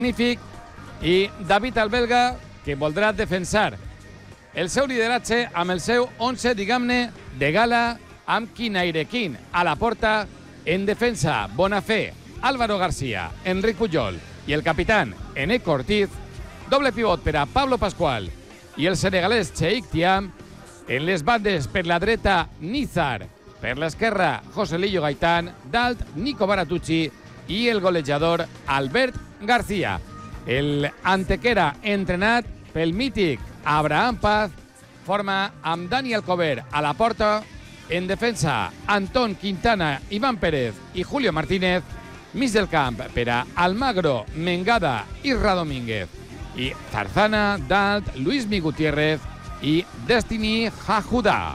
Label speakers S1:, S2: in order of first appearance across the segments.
S1: magnífic, i David el belga, que voldrà defensar el seu lideratge amb el seu 11, diguem-ne, de gala, amb Quinairequín a la porta. En defensa, Bonafé, Álvaro García, Enric Pujol i el capitán Eneco Ortiz. Doble pivot per a Pablo Pascual i el senegalès Cheikh Thiam. En les bandes, per la dreta, Nizar. Per l'esquerra, José Lillo Gaitán. Dalt, Nico Baratucci i el golejador Albert García. El Antequera entrenat pel mític Abraham Paz forma amb Dani Alcover a la porta. En defensa, Antón Quintana, Iván Pérez i Julio Martínez. Mig del camp per a Almagro, Mengada i Ra Domínguez. I Zarzana, Dalt, Luismi Gutiérrez i Destiny Jajudà.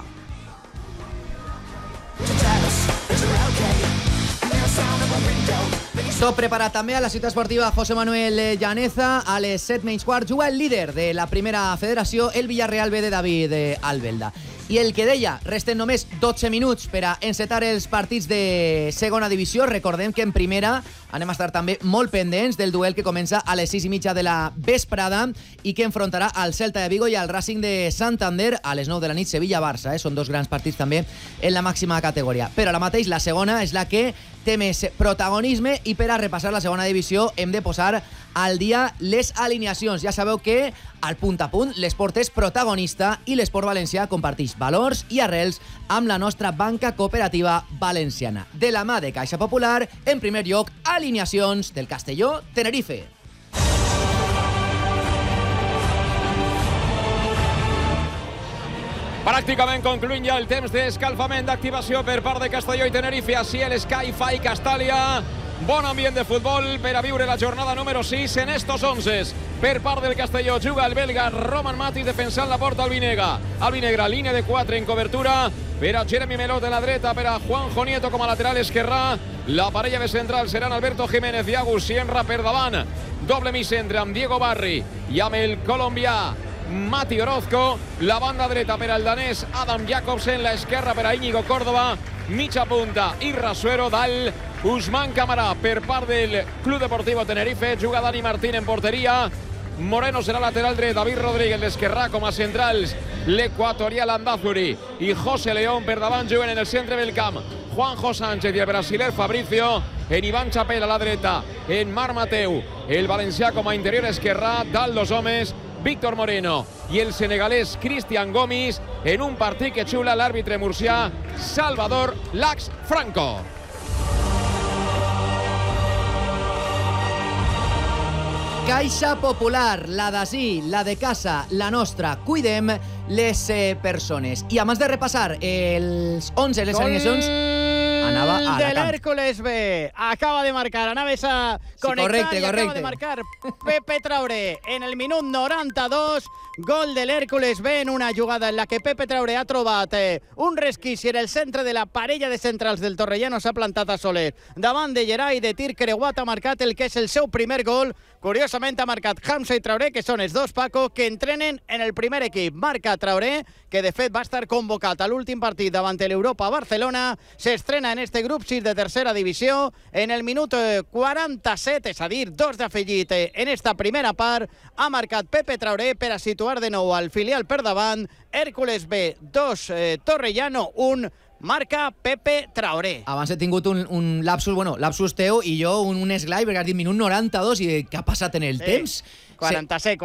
S2: Tot preparat també a la ciutat esportiva José Manuel Llaneza. A les 7:15 juga el líder de la primera federació, el Villarreal B de David Albelda. I el que deia, resten només 12 minuts per a encetar els partits de segona divisió. Recordem que en primera anem a estar també molt pendents del duel que comença a les 6:30 de la vesprada i que enfrontarà al Celta de Vigo i al Racing de Santander a les 9 de la nit, Sevilla-Barça. Són dos grans partits també en la màxima categoria. Però ara mateix la segona és la que té més protagonisme i per a repassar la segona divisió hem de posar al dia les alineacions. Ja sabeu que al punt a punt l'esport és protagonista i l'esport valencià comparteix valors i arrels amb la nostra banca cooperativa valenciana. De la mà de Caixa Popular, en primer lloc, alineacions del Castelló-Tenerife.
S3: Pràcticament concluint ja el temps d'escalfament d'activació per part de Castelló i Tenerife. Així l'Sky Fi Castàlia. Bon ambient de futbol per a viure la jornada número 6 en estos 11. Per part del Castelló juga el belga Roman Matis defensant la porta albinegra. Albinegra, línia de 4 en cobertura per a Jeremy Melot de la dreta, per a Juanjo Nieto com a lateral esquerrà. La parella de central seran Alberto Jiménez i Agus Sierra per davant. Doble mig-centre amb Diego Barri i amb el colombià Mati Orozco. La banda dreta per al danès Adam Jacobsen, la esquerra per a Íñigo Córdoba. Mitja punta i Rasuero dalt Usman Camará. Per part del Club Deportivo Tenerife juga Dani Martín en porteria. Moreno serà lateral dret, David Rodríguez d'esquerrà com a centrals, l'equatorial Andazuri i José León per davant juguen en el centre del camp Juanjo Sánchez i el brasiler Fabricio. En Iván Chapel a la dreta, en Marc Mateu, el valencià com a interior esquerrà, dalt dos homes, Víctor Moreno i el senegalès Cristian Gomis, en un partit que xula l'àrbitre murcià Salvador Lax Franco.
S2: Caixa Popular, la d'ací, la de casa, la nostra. Cuidem les persones. I abans de repassar els 11, les alineacions, anava a
S4: de l'Hèrcules B. Acaba de marcar, anaves a connectar i acaba de marcar Pepe Traoré en el minut 92. Gol de l'Hèrcules B en una jugada en la que Pepe Traoré ha trobat un resquici en el centre de la parella de centrals del Torrellano. S'ha plantat a Soler davant de Gerai, de tir creuat ha marcat el que és el seu primer gol. Curiosament ha marcat Hamza i Traoré, que són els dos Paco que entrenen en el primer equip. Marca Traoré, que de fet va estar convocat a l'últim partit davant l'Europa Barcelona. S'estrena en este grup 6 de tercera divisió en el minut 47, és a dir, dos d'afegit en esta primera part. Ha marcat Pepe Traoré per a situar de nou al filial per davant. Hèrcules B 2, Torrellano 1. Marca Pepe Traoré.
S2: Abans he tingut un lapsus, bueno, lapsus teu i jo un esglai, perquè has dit minut 92 i què ha passat en el temps?
S4: 47.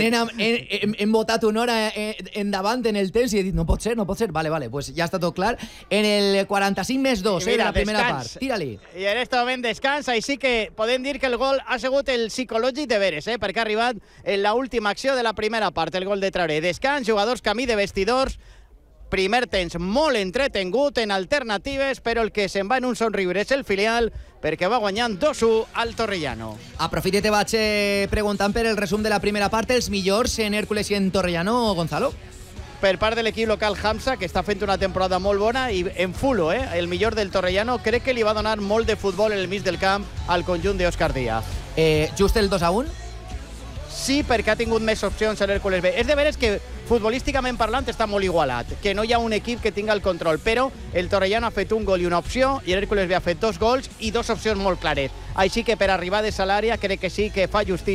S2: Hem votat una hora endavant en el temps i he dit, no pot ser. Vale, pues ja està tot clar. En el 45 més 2,
S4: mira,
S2: de la primera
S4: descans.
S2: part. Tira-li.
S4: I en aquest moment descansa, així que podem dir que el gol ha sigut el psicològic de veres, perquè ha arribat en l'última acció de la primera part, el gol de Traoré. Descans, jugadors camí de vestidors. Primer temps molt entretengut en alternatives, però el que se'n va en un somriure és el filial, perquè va guanyant 2-1 al Torrellano.
S2: Aprofite, te vaig preguntant per el resum de la primera part, els millors en Hèrcules i en Torrellano, Gonzalo.
S4: Per part de l'equip local Hamza, que està fent una temporada molt bona, i en fulo, el millor del Torrellano, crec que li va donar molt de futbol en el mig del camp al conjunt d'Òscar Díaz.
S2: Just el 2-1?
S4: Sí, perquè ha tingut més opcions a l'Hèrcules B. És de veres que futbolísticament parlant està molt igualat, que no hi ha un equip que tinga el control, però el Torrellano ha fet un gol i una opció i l'Hèrcules B ha fet 2 gols i 2 opcions molt clares. Així que per arribar de salària crec que sí que fa justícia